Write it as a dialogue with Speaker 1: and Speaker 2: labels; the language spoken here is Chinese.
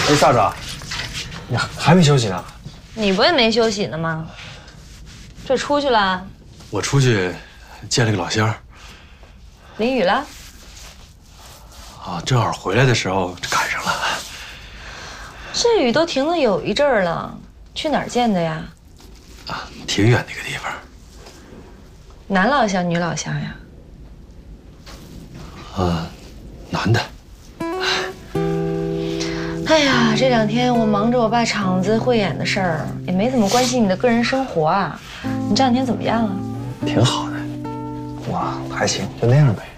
Speaker 1: 哎，萨长，你还没休息呢？
Speaker 2: 你不也没休息呢吗？这出去了？
Speaker 1: 我出去见了个老乡。
Speaker 2: 淋雨了？
Speaker 1: 啊，正好回来的时候赶上了。
Speaker 2: 这雨都停了有一阵儿了，去哪儿见的呀？
Speaker 1: 啊，挺远的一个地方。
Speaker 2: 男老乡女老乡呀？
Speaker 1: 男的。
Speaker 2: 哎呀，这2天我忙着我爸厂子汇演的事儿，也没怎么关心你的个人生活啊。你这2天怎么样啊？
Speaker 1: 挺好的。我还行，就那样呗。